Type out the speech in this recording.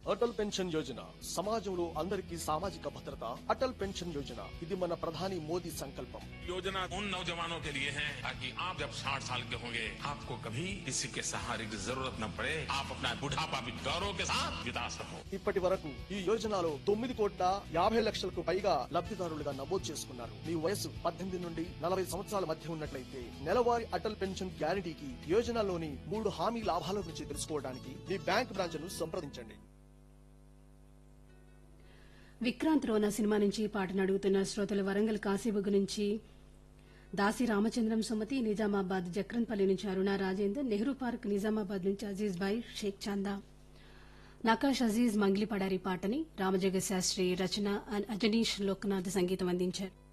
Atal pension Yojana సమాజంలో అందరికీ సామాజిక భద్రత. అటల్ పెన్షన్ యోజన ఇది మన ప్రధాని మోదీ సంకల్పం. योजना उन नौजवानों के लिए है ताकि आप जब 60 साल के होंगे आपको कभी किसी के सहारे की जरूरत न पड़े, आप अपना बुढ़ापा भी गौरव के साथ बिता सको। ఇప్పటి వరకు ఈ యోజనలో 9,50,00,000కు పైగా లబ్ధిదారులుగా నమోదు చేసుకున్నారు. మీ వయసు 18 నుండి 40 సంవత్సరాల మధ్య ఉన్నట్లయితే నెలవారీ అటల్ పెన్షన్ గ్యారంటీకి యోజనలోని 3 హామీ లాభాల గురించి తెలుసుకోవడానికి మీ బ్యాంక్ బ్రాంచ్ ను సంప్రదించండి. విక్రాంత్ రోనా సినిమా నుంచి పాటను అడుగుతున్న శ్రోతలు వరంగల్ కాశీబుగ్ నుంచి దాసి రామచంద్రం సుమతి, నిజామాబాద్ జక్రన్పల్లి నుంచి అరుణ రాజేందర్, నెహ్రూ పార్క్ నిజామాబాద్ నుంచి అజీజ్ భాయ్, షేక్ చాందా, నకాష్ అజీజ్ మంగ్లీ పడారి పాటని రామజగ శాస్త్రి రచన అజనీష్ లోక్నాథ్ సంగీతం అందించారు.